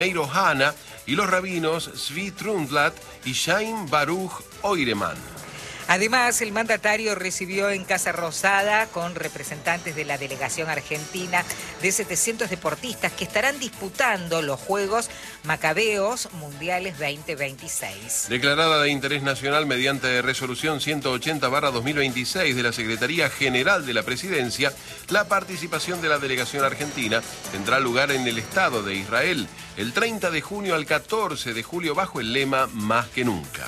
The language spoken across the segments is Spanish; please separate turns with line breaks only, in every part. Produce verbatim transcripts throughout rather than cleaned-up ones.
Meir Ohana y los rabinos Zvi Trundlat y Chaim Baruch Oireman.
Además, el mandatario recibió en Casa Rosada con representantes de la delegación argentina de setecientos deportistas que estarán disputando los Juegos Macabeos Mundiales veinte veintiséis.
Declarada de interés nacional mediante resolución ciento ochenta barra dos mil veintiséis de la Secretaría General de la Presidencia, la participación de la delegación argentina tendrá lugar en el Estado de Israel el treinta de junio al catorce de julio bajo el lema Más que nunca.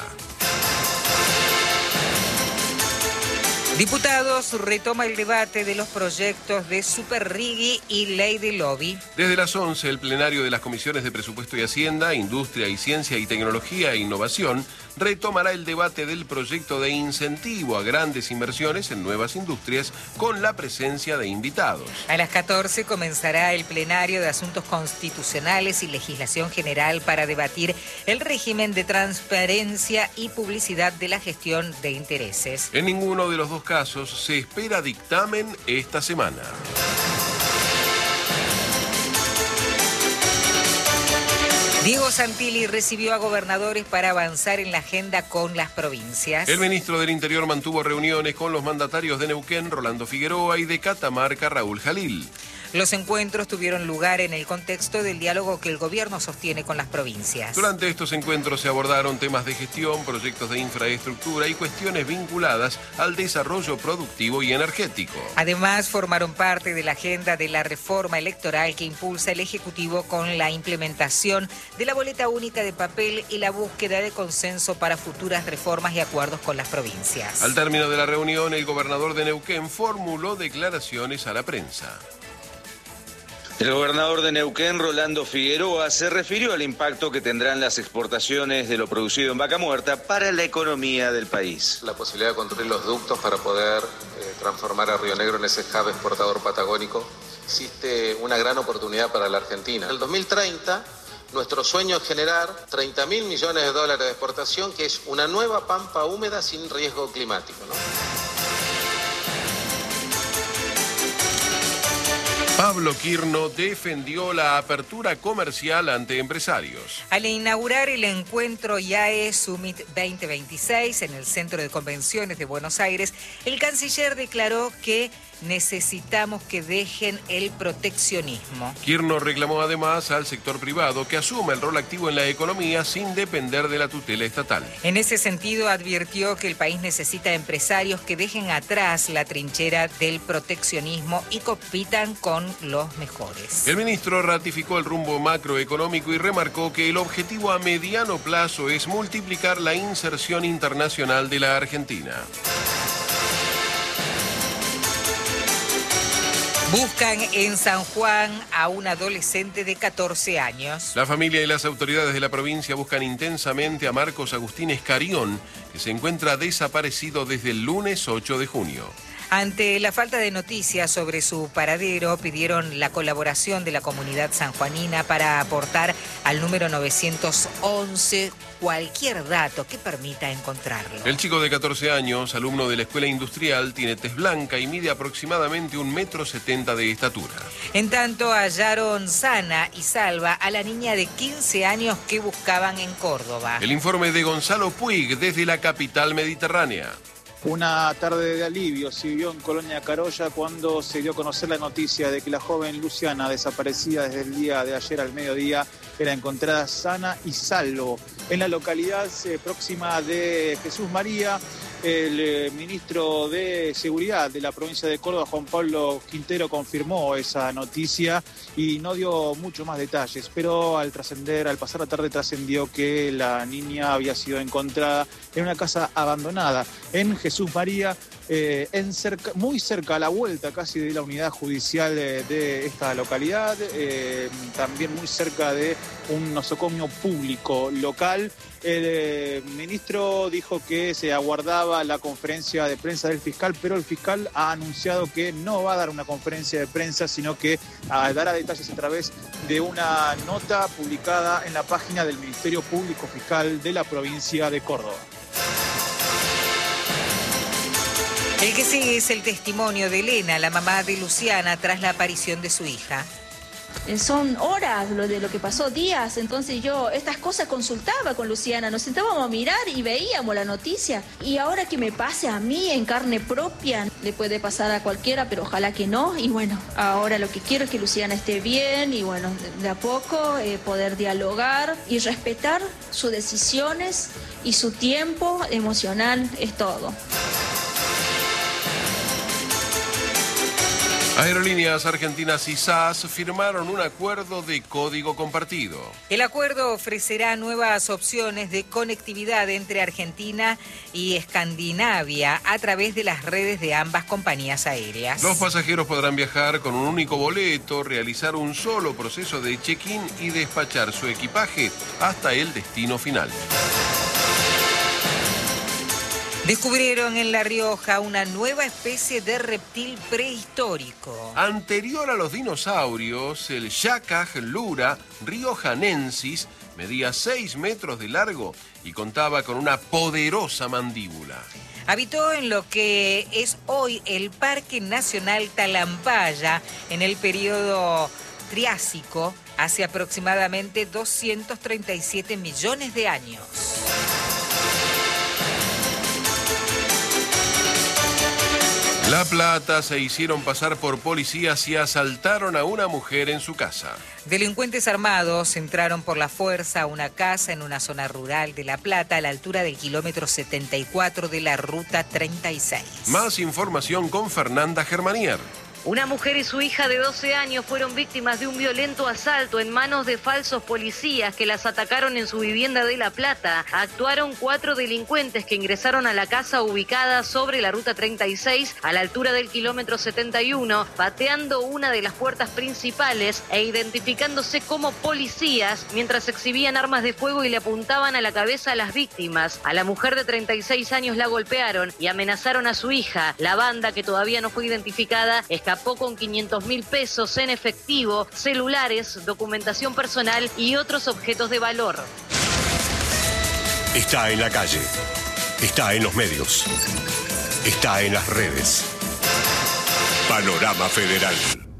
Diputados retoma el debate de los proyectos de Superrigui y Ley de Lobby.
Desde las once, el plenario de las comisiones de Presupuesto y Hacienda, Industria y Ciencia y Tecnología e Innovación retomará el debate del proyecto de incentivo a grandes inversiones en nuevas industrias con la presencia de invitados.
A las catorce comenzará el plenario de Asuntos Constitucionales y Legislación General para debatir el régimen de transparencia y publicidad de la gestión de intereses.
En ninguno de los dos casos se espera dictamen esta semana.
Diego Santilli recibió a gobernadores para avanzar en la agenda con las provincias.
El ministro del Interior mantuvo reuniones con los mandatarios de Neuquén, Rolando Figueroa, y de Catamarca, Raúl Jalil.
Los encuentros tuvieron lugar en el contexto del diálogo que el gobierno sostiene con las provincias.
Durante estos encuentros se abordaron temas de gestión, proyectos de infraestructura y cuestiones vinculadas al desarrollo productivo y energético.
Además, formaron parte de la agenda de la reforma electoral que impulsa el Ejecutivo con la implementación de la boleta única de papel y la búsqueda de consenso para futuras reformas y acuerdos con las provincias.
Al término de la reunión, el gobernador de Neuquén formuló declaraciones a la prensa.
El gobernador de Neuquén, Rolando Figueroa, se refirió al impacto que tendrán las exportaciones de lo producido en Vaca Muerta para la economía del país.
La posibilidad de construir los ductos para poder eh, transformar a Río Negro en ese hub exportador patagónico. Existe una gran oportunidad para la Argentina. En el dos mil treinta, nuestro sueño es generar treinta mil millones de dólares de exportación, que es una nueva pampa húmeda sin riesgo climático, ¿no?
Pablo Quirno defendió la apertura comercial ante empresarios.
Al inaugurar el encuentro I A E Summit veinte veintiséis en el Centro de Convenciones de Buenos Aires, el canciller declaró que necesitamos que dejen el proteccionismo.
Quirno reclamó además al sector privado que asuma el rol activo en la economía sin depender de la tutela estatal.
En ese sentido, advirtió que el país necesita empresarios que dejen atrás la trinchera del proteccionismo y compitan con los mejores.
El ministro ratificó el rumbo macroeconómico y remarcó que el objetivo a mediano plazo es multiplicar la inserción internacional de la Argentina.
Buscan en San Juan a un adolescente de catorce años.
La familia y las autoridades de la provincia buscan intensamente a Marcos Agustín Escarión, que se encuentra desaparecido desde el lunes ocho de junio.
Ante la falta de noticias sobre su paradero, pidieron la colaboración de la comunidad sanjuanina para aportar al número novecientos once cualquier dato que permita encontrarlo.
El chico de catorce años, alumno de la escuela industrial, tiene tez blanca y mide aproximadamente un metro setenta de estatura.
En tanto, hallaron sana y salva a la niña de quince años que buscaban en Córdoba.
El informe de Gonzalo Puig desde la capital mediterránea.
Una tarde de alivio se vivió en Colonia Carolla cuando se dio a conocer la noticia de que la joven Luciana, desaparecida desde el día de ayer al mediodía, era encontrada sana y salvo. En la localidad eh, próxima de Jesús María, el eh, ministro de Seguridad de la provincia de Córdoba, Juan Pablo Quintero, confirmó esa noticia y no dio mucho más detalles, pero al trascender, al pasar la tarde trascendió que la niña había sido encontrada en una casa abandonada en Jesús María, eh, en cerca, muy cerca a la vuelta casi de la unidad judicial de, de esta localidad, eh, también muy cerca de un nosocomio público local. El eh, ministro dijo que se aguardaba la conferencia de prensa del fiscal, pero el fiscal ha anunciado que no va a dar una conferencia de prensa, sino que ah, dará detalles a través de una nota publicada en la página del Ministerio Público Fiscal de la provincia de Córdoba.
El que sigue es el testimonio de Elena, la mamá de Luciana, tras la aparición de su hija.
Eh, son horas lo de lo que pasó, días. Entonces yo estas cosas consultaba con Luciana, nos sentábamos a mirar y veíamos la noticia. Y ahora que me pase a mí en carne propia, le puede pasar a cualquiera, pero ojalá que no. Y bueno, ahora lo que quiero es que Luciana esté bien y bueno, de a poco eh, poder dialogar y respetar sus decisiones y su tiempo emocional es todo.
Aerolíneas Argentinas y S A S firmaron un acuerdo de código compartido.
El acuerdo ofrecerá nuevas opciones de conectividad entre Argentina y Escandinavia a través de las redes de ambas compañías aéreas.
Los pasajeros podrán viajar con un único boleto, realizar un solo proceso de check-in y despachar su equipaje hasta el destino final.
Descubrieron en La Rioja una nueva especie de reptil prehistórico.
Anterior a los dinosaurios, el Yacaj lura riojanensis medía seis metros de largo y contaba con una poderosa mandíbula.
Habitó en lo que es hoy el Parque Nacional Talampaya en el periodo Triásico, hace aproximadamente doscientos treinta y siete millones de años.
La Plata se hicieron pasar por policías y asaltaron a una mujer en su casa.
Delincuentes armados entraron por la fuerza a una casa en una zona rural de La Plata a la altura del kilómetro setenta y cuatro de la ruta treinta y seis.
Más información con Fernanda Germanier.
Una mujer y su hija de doce años fueron víctimas de un violento asalto en manos de falsos policías que las atacaron en su vivienda de La Plata. Actuaron cuatro delincuentes que ingresaron a la casa ubicada sobre la ruta treinta y seis a la altura del kilómetro setenta y uno, pateando una de las puertas principales e identificándose como policías mientras exhibían armas de fuego y le apuntaban a la cabeza a las víctimas. A la mujer de treinta y seis años la golpearon y amenazaron a su hija. La banda, que todavía no fue identificada, escapó con quinientos mil pesos en efectivo, celulares, documentación personal y otros objetos de valor.
Está en la calle, está en los medios, está en las redes. Panorama Federal.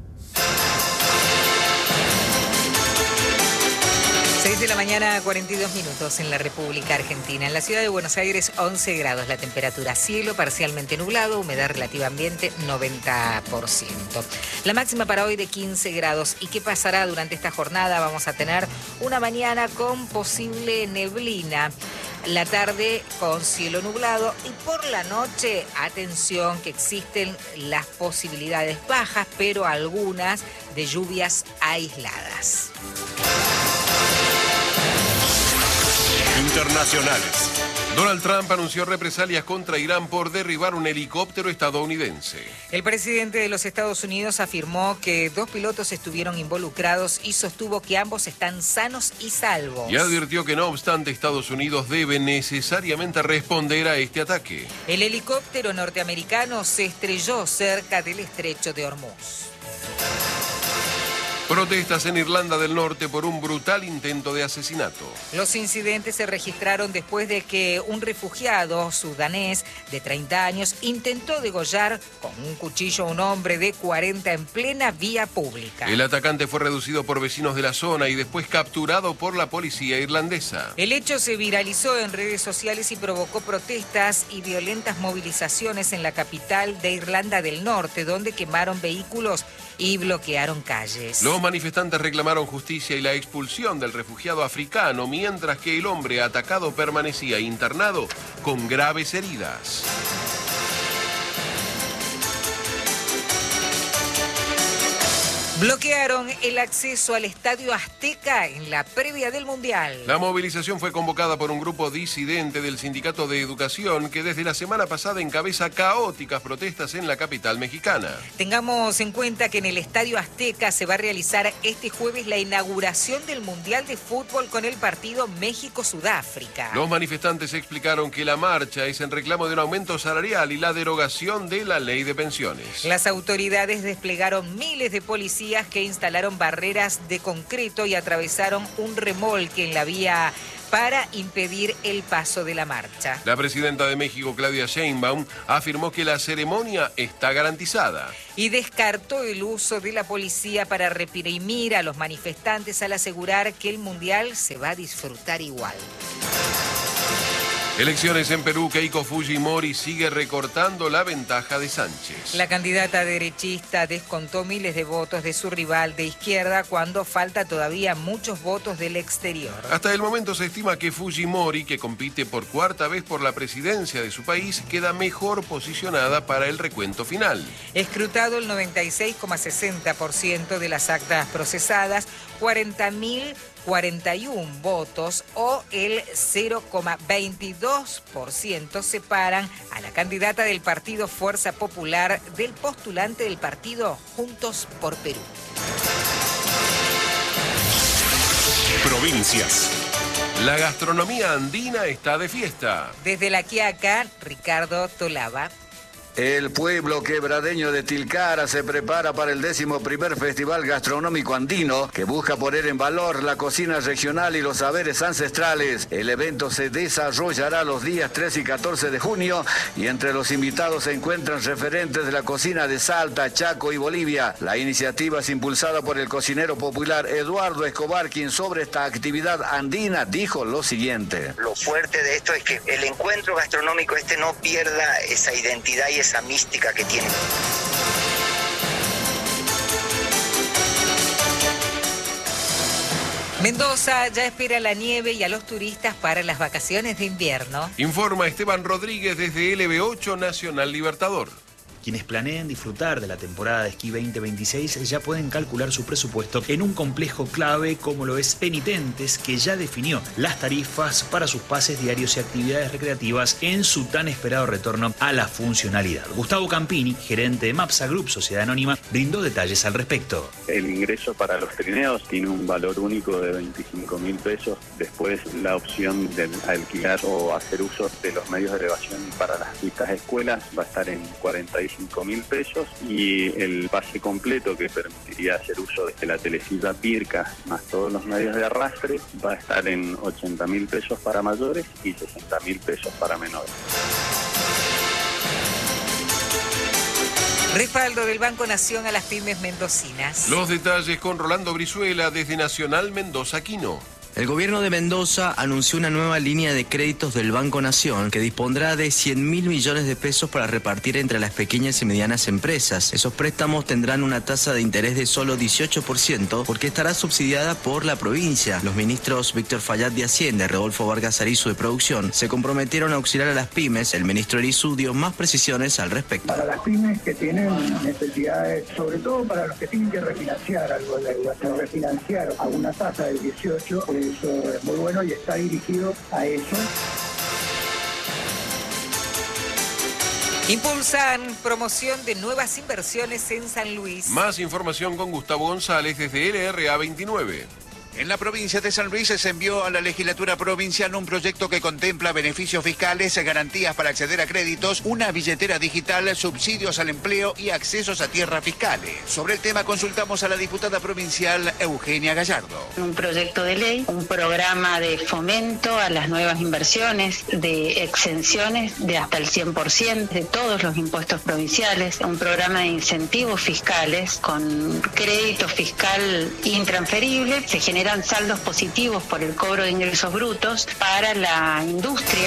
seis de la mañana, cuarenta y dos minutos en la República Argentina. En la ciudad de Buenos Aires, once grados la temperatura. Cielo parcialmente nublado, humedad relativa ambiente, noventa por ciento. La máxima para hoy de quince grados. ¿Y qué pasará durante esta jornada? Vamos a tener una mañana con posible neblina. La tarde con cielo nublado y por la noche, atención, que existen las posibilidades bajas, pero algunas de lluvias aisladas.
Internacionales.
Donald Trump anunció represalias contra Irán por derribar un helicóptero estadounidense.
El presidente de los Estados Unidos afirmó que dos pilotos estuvieron involucrados y sostuvo que ambos están sanos y salvos.
Y advirtió que no obstante Estados Unidos debe necesariamente responder a este ataque.
El helicóptero norteamericano se estrelló cerca del estrecho de Hormuz.
Protestas en Irlanda del Norte por un brutal intento de asesinato.
Los incidentes se registraron después de que un refugiado sudanés de treinta años intentó degollar con un cuchillo a un hombre de cuarenta en plena vía pública.
El atacante fue reducido por vecinos de la zona y después capturado por la policía irlandesa.
El hecho se viralizó en redes sociales y provocó protestas y violentas movilizaciones en la capital de Irlanda del Norte, donde quemaron vehículos y bloquearon calles.
Los manifestantes reclamaron justicia y la expulsión del refugiado africano, mientras que el hombre atacado permanecía internado con graves heridas.
Bloquearon el acceso al Estadio Azteca en la previa del Mundial.
La movilización fue convocada por un grupo disidente del Sindicato de Educación que desde la semana pasada encabeza caóticas protestas en la capital mexicana.
Tengamos en cuenta que en el Estadio Azteca se va a realizar este jueves la inauguración del Mundial de Fútbol con el partido México-Sudáfrica.
Los manifestantes explicaron que la marcha es en reclamo de un aumento salarial y la derogación de la ley de pensiones.
Las autoridades desplegaron miles de policías policías que instalaron barreras de concreto y atravesaron un remolque en la vía para impedir el paso de la marcha.
La presidenta de México, Claudia Sheinbaum, afirmó que la ceremonia está garantizada.
Y descartó el uso de la policía para reprimir a los manifestantes al asegurar que el Mundial se va a disfrutar igual.
Elecciones en Perú, Keiko Fujimori sigue recortando la ventaja de Sánchez.
La candidata derechista descontó miles de votos de su rival de izquierda cuando falta todavía muchos votos del exterior.
Hasta el momento se estima que Fujimori, que compite por cuarta vez por la presidencia de su país, queda mejor posicionada para el recuento final.
Escrutado el noventa y seis coma sesenta por ciento de las actas procesadas, cuarenta mil cuarenta y uno votos o el cero coma veintidós por ciento separan a la candidata del partido Fuerza Popular del postulante del partido Juntos por Perú.
Provincias.
La gastronomía andina está de fiesta.
Desde La Quiaca, Ricardo Tolaba.
El pueblo quebradeño de Tilcara se prepara para el décimo primer Festival Gastronómico Andino, que busca poner en valor la cocina regional y los saberes ancestrales. El evento se desarrollará los días trece y catorce de junio y entre los invitados se encuentran referentes de la cocina de Salta, Chaco y Bolivia. La iniciativa es impulsada por el cocinero popular Eduardo Escobar, quien sobre esta actividad andina dijo lo siguiente.
Lo fuerte de esto es que el encuentro gastronómico este no pierda esa identidad y esa mística que tiene.
Mendoza ya espera la nieve y a los turistas para las vacaciones de invierno.
Informa Esteban Rodríguez desde L B ocho Nacional Libertador.
Quienes planeen disfrutar de la temporada de esquí veinte veintiséis ya pueden calcular su presupuesto en un complejo clave como lo es Penitentes, que ya definió las tarifas para sus pases diarios y actividades recreativas en su tan esperado retorno a la funcionalidad. Gustavo Campini, gerente de Mapsa Group, sociedad anónima, brindó detalles al respecto.
El ingreso para los trineos tiene un valor único de veinticinco mil pesos. Después la opción de alquilar o hacer uso de los medios de elevación para las distintas escuelas va a estar en cuarenta y cinco mil pesos y el pase completo que permitiría hacer uso de la telesilla Pirca más todos los medios de arrastre va a estar en ochenta mil pesos para mayores y sesenta mil pesos para menores.
Respaldo del Banco Nación a las pymes mendocinas.
Los detalles con Rolando Brizuela desde Nacional Mendoza Quino.
El gobierno de Mendoza anunció una nueva línea de créditos del Banco Nación que dispondrá de cien mil millones de pesos para repartir entre las pequeñas y medianas empresas. Esos préstamos tendrán una tasa de interés de solo dieciocho por ciento porque estará subsidiada por la provincia. Los ministros Víctor Fallat de Hacienda y Rodolfo Vargas Arizu de Producción se comprometieron a auxiliar a las pymes. El ministro Arizu dio más precisiones al respecto.
Para las pymes que tienen necesidades, sobre todo para los que tienen que refinanciar algo de deuda, se refinanciar a una tasa del dieciocho por ciento. Eso es muy bueno y está dirigido a eso.
Impulsan promoción de nuevas inversiones en San Luis.
Más información con Gustavo González desde L R A veintinueve.
En la provincia de San Luis se envió a la legislatura provincial un proyecto que contempla beneficios fiscales, garantías para acceder a créditos, una billetera digital, subsidios al empleo y accesos a tierras fiscales. Sobre el tema consultamos a la diputada provincial Eugenia Gallardo.
Un proyecto de ley, un programa de fomento a las nuevas inversiones, de exenciones de hasta el cien por ciento de todos los impuestos provinciales, un programa de incentivos fiscales con crédito fiscal intransferible. Se genera Eran saldos positivos por el cobro de ingresos brutos para la industria.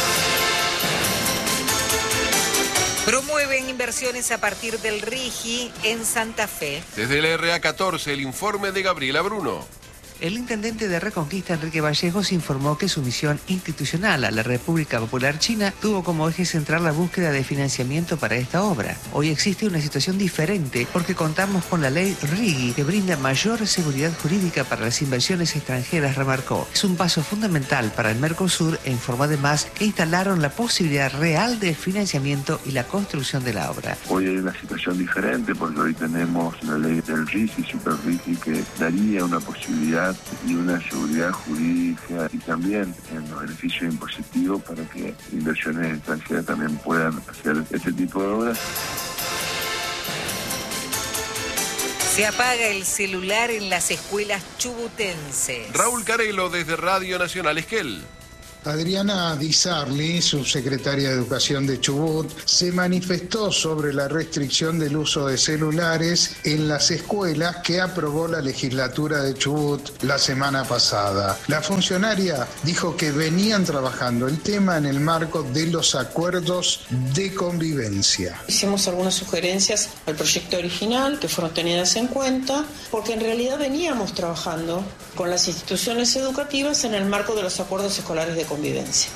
Promueven inversiones a partir del RIGI en Santa Fe.
Desde el R A catorce, el informe de Gabriela Bruno.
El intendente de Reconquista, Enrique Vallejos, informó que su misión institucional a la República Popular China tuvo como eje central la búsqueda de financiamiento para esta obra. Hoy existe una situación diferente porque contamos con la ley RIGI que brinda mayor seguridad jurídica para las inversiones extranjeras, remarcó. Es un paso fundamental para el Mercosur e informó además que instalaron la posibilidad real de financiamiento y la construcción de la obra.
Hoy hay una situación diferente porque hoy tenemos la ley del RIGI, Super RIGI, que daría una posibilidad y una seguridad jurídica y también en los beneficios impositivos para que inversiones extranjeras también puedan hacer este tipo de obras.
Se apaga el celular en las escuelas chubutenses.
Raúl Carelo desde Radio Nacional Esquel.
Adriana Di Sarli, subsecretaria de Educación de Chubut, se manifestó sobre la restricción del uso de celulares en las escuelas que aprobó la legislatura de Chubut la semana pasada. La funcionaria dijo que venían trabajando el tema en el marco de los acuerdos de convivencia.
Hicimos algunas sugerencias al proyecto original que fueron tenidas en cuenta, porque en realidad veníamos trabajando con las instituciones educativas en el marco de los acuerdos escolares de convivencia. Convivencia.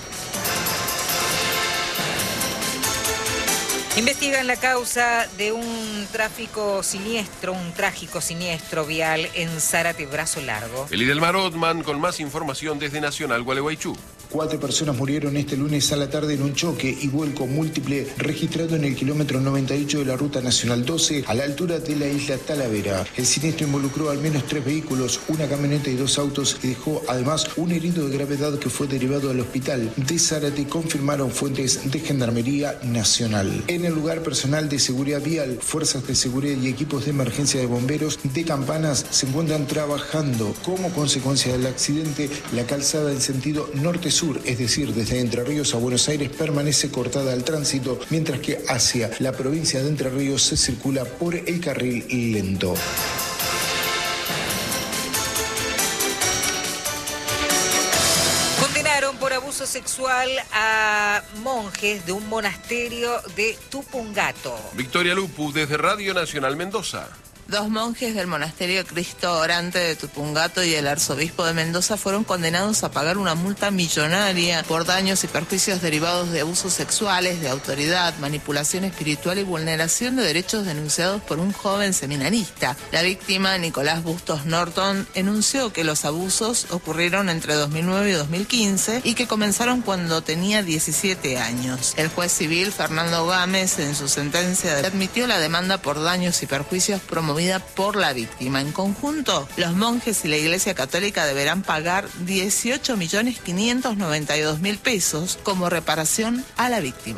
Investigan la causa de un tráfico siniestro, un trágico siniestro vial en Zárate, Brazo Largo.
Elidelmar Othman con más información desde Nacional Gualeguaychú.
Cuatro personas murieron este lunes a la tarde en un choque y vuelco múltiple registrado en el kilómetro noventa y ocho de la Ruta Nacional doce a la altura de la isla Talavera. El siniestro involucró al menos tres vehículos, una camioneta y dos autos y dejó además un herido de gravedad que fue derivado al hospital de Zárate, confirmaron fuentes de Gendarmería Nacional. En el lugar, personal de seguridad vial, fuerzas de seguridad y equipos de emergencia de bomberos de Campanas se encuentran trabajando. Como consecuencia del accidente, la calzada en sentido norte-sur, es decir, desde Entre Ríos a Buenos Aires, permanece cortada al tránsito, mientras que hacia la provincia de Entre Ríos se circula por el carril lento.
Condenaron por abuso sexual a monjes de un monasterio de Tupungato.
Victoria Lupu desde Radio Nacional Mendoza.
Dos monjes del monasterio Cristo Orante de Tupungato y el arzobispo de Mendoza fueron condenados a pagar una multa millonaria por daños y perjuicios derivados de abusos sexuales, de autoridad, manipulación espiritual y vulneración de derechos denunciados por un joven seminarista. La víctima, Nicolás Bustos Norton, enunció que los abusos ocurrieron entre dos mil nueve y dos mil quince y que comenzaron cuando tenía diecisiete años. El juez civil, Fernando Gámez, en su sentencia admitió la demanda por daños y perjuicios promovidos por la víctima. En conjunto, los monjes y la Iglesia Católica deberán pagar dieciocho millones quinientos noventa y dos mil pesos como reparación a la víctima.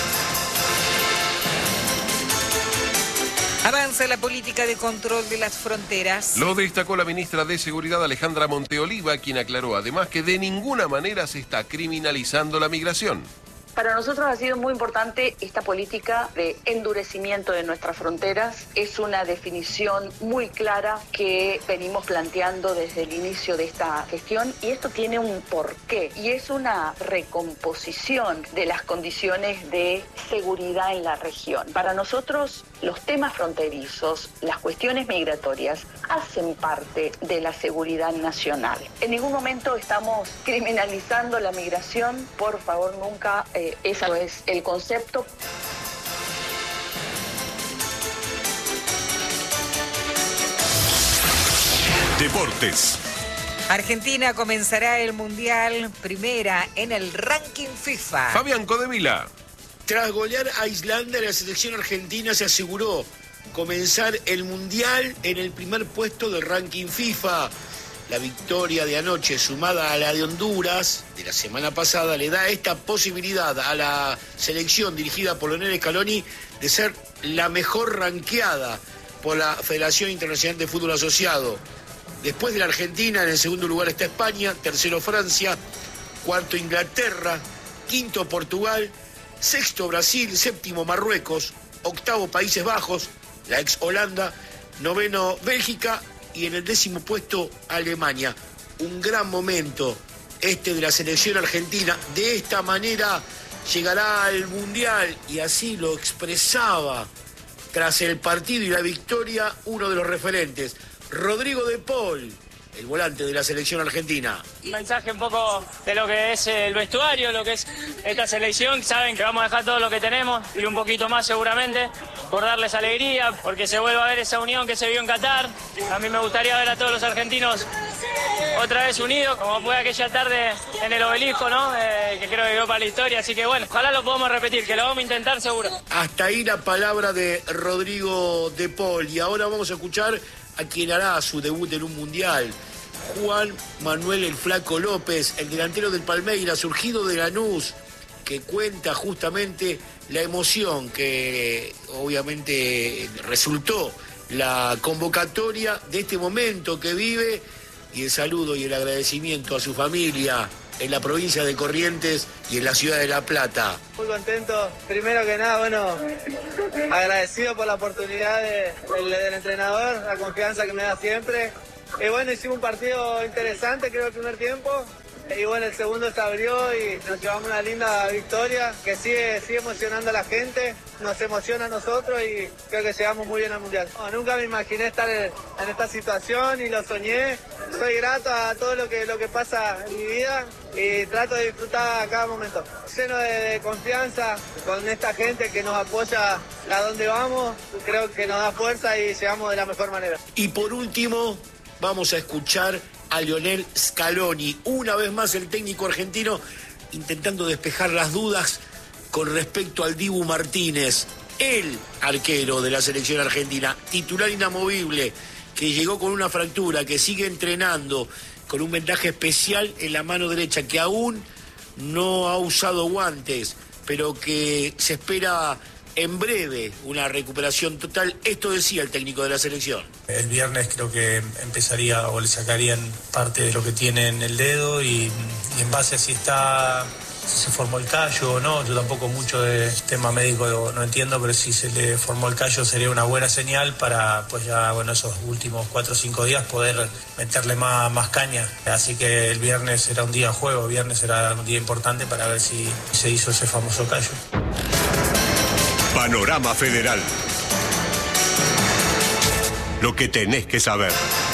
Avanza la política de control de las fronteras.
Lo destacó la ministra de Seguridad Alejandra Monteoliva, quien aclaró además que de ninguna manera se está criminalizando la migración.
Para nosotros ha sido muy importante esta política de endurecimiento de nuestras fronteras. Es una definición muy clara que venimos planteando desde el inicio de esta gestión y esto tiene un porqué y es una recomposición de las condiciones de seguridad en la región. Para nosotros los temas fronterizos, las cuestiones migratorias hacen parte de la seguridad nacional. En ningún momento estamos criminalizando la migración, por favor nunca. Eh, Ese es el concepto.
Deportes.
Argentina comenzará el Mundial primera en el ranking FIFA.
Fabián Codevila.
Tras golear a Islandia, la selección argentina se aseguró comenzar el Mundial en el primer puesto del ranking FIFA. La victoria de anoche, sumada a la de Honduras de la semana pasada, le da esta posibilidad a la selección dirigida por Lionel Scaloni de ser la mejor ranqueada por la Federación Internacional de Fútbol Asociado. Después de la Argentina, en el segundo lugar está España, tercero Francia, cuarto Inglaterra, quinto Portugal, sexto Brasil, séptimo Marruecos, octavo Países Bajos, la ex Holanda, noveno Bélgica y en el décimo puesto Alemania. Un gran momento este de la selección argentina. De esta manera llegará al Mundial y así lo expresaba tras el partido y la victoria uno de los referentes, Rodrigo de Paul, el volante de la selección argentina.
Un mensaje un poco de lo que es el vestuario, lo que es esta selección. Saben que vamos a dejar todo lo que tenemos y un poquito más seguramente por darles alegría, porque se vuelva a ver esa unión que se vio en Qatar. A mí me gustaría ver a todos los argentinos otra vez unidos, como fue aquella tarde en el Obelisco, ¿no? Eh, que creo que quedó para la historia. Así que bueno, ojalá lo podamos repetir, que lo vamos a intentar seguro.
Hasta ahí la palabra de Rodrigo de Paul. Y ahora vamos a escuchar a quien hará su debut en un mundial. Juan Manuel el Flaco López, el delantero del Palmeiras, surgido de Lanús, que cuenta justamente la emoción que obviamente resultó la convocatoria de este momento que vive y el saludo y el agradecimiento a su familia en la provincia de Corrientes y en la ciudad de La Plata.
Muy contento, primero que nada, bueno, agradecido por la oportunidad de, del, del entrenador, la confianza que me da siempre. Y bueno, hicimos un partido interesante, creo, el primer tiempo. Y bueno, el segundo se abrió y nos llevamos una linda victoria que sigue, sigue emocionando a la gente, nos emociona a nosotros y creo que llegamos muy bien al Mundial. No, nunca me imaginé estar en, en esta situación y lo soñé. Soy grato a todo lo que, lo que pasa en mi vida y trato de disfrutar cada momento. Lleno de, de confianza con esta gente que nos apoya a donde vamos, creo que nos da fuerza y llegamos de la mejor manera.
Y por último, vamos a escuchar a Lionel Scaloni, una vez más el técnico argentino intentando despejar las dudas con respecto al Dibu Martínez, el arquero de la selección argentina, titular inamovible, que llegó con una fractura, que sigue entrenando con un vendaje especial en la mano derecha, que aún no ha usado guantes, pero que se espera en breve una recuperación total. Esto decía el técnico de la selección.
El viernes creo que empezaría o le sacarían parte de lo que tiene en el dedo y, y en base a si está, si se formó el callo o no, yo tampoco mucho de tema médico no entiendo, pero si se le formó el callo sería una buena señal para pues ya bueno esos últimos cuatro o cinco días poder meterle más, más caña. Así que el viernes será un día de juego, el viernes será un día importante para ver si se hizo ese famoso callo.
Panorama Federal. Lo que tenés que saber.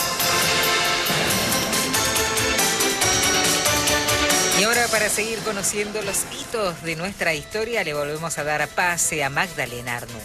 Y ahora, para seguir conociendo los hitos de nuestra historia, le volvemos a dar pase a Magdalena Arnú.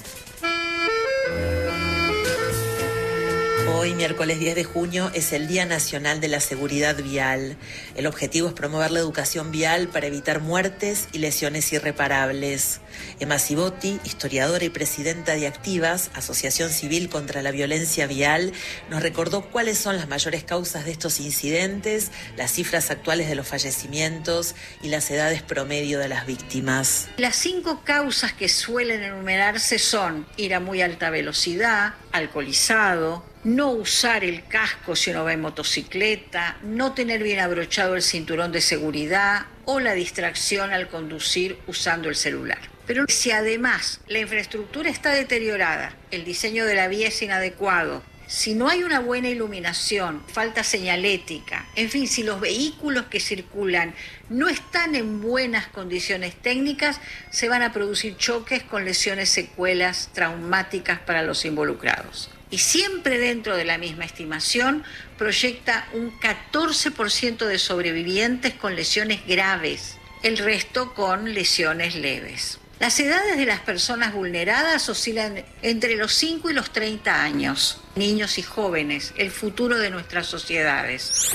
Hoy, miércoles diez de junio, es el Día Nacional de la Seguridad Vial. El objetivo es promover la educación vial para evitar muertes y lesiones irreparables. Emma Cibotti, historiadora y presidenta de Activas, Asociación Civil contra la Violencia Vial, nos recordó cuáles son las mayores causas de estos incidentes, las cifras actuales de los fallecimientos y las edades promedio de las víctimas.
Las cinco causas que suelen enumerarse son ir a muy alta velocidad, alcoholizado, no usar el casco si uno va en motocicleta, no tener bien abrochado el cinturón de seguridad o la distracción al conducir usando el celular. Pero si además la infraestructura está deteriorada, el diseño de la vía es inadecuado, si no hay una buena iluminación, falta señalética, en fin, si los vehículos que circulan no están en buenas condiciones técnicas, se van a producir choques con lesiones, secuelas traumáticas para los involucrados. Y siempre dentro de la misma estimación proyecta un catorce por ciento de sobrevivientes con lesiones graves, el resto con lesiones leves. Las edades de las personas vulneradas oscilan entre los cinco y los treinta años. Niños y jóvenes, el futuro de nuestras sociedades.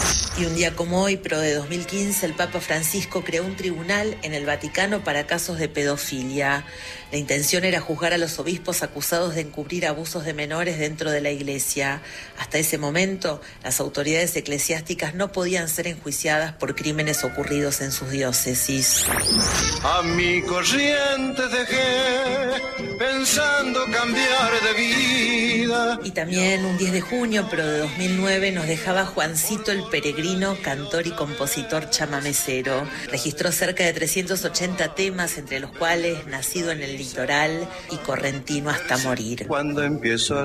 Y un día como hoy, pero de dos mil quince, el Papa Francisco creó un tribunal en el Vaticano para casos de pedofilia. La intención era juzgar a los obispos acusados de encubrir abusos de menores dentro de la Iglesia. Hasta ese momento, las autoridades eclesiásticas no podían ser enjuiciadas por crímenes ocurridos en sus diócesis.
A mi corriente dejé, pensando cambiar de vida.
Y también un diez de junio, pero de dos mil nueve, nos dejaba Juancito el Peregrino, cantor y compositor chamamecero. Registró cerca de trescientos ochenta temas, entre los cuales Nacido en el Litoral y Correntino hasta morir.
Cuando empiezo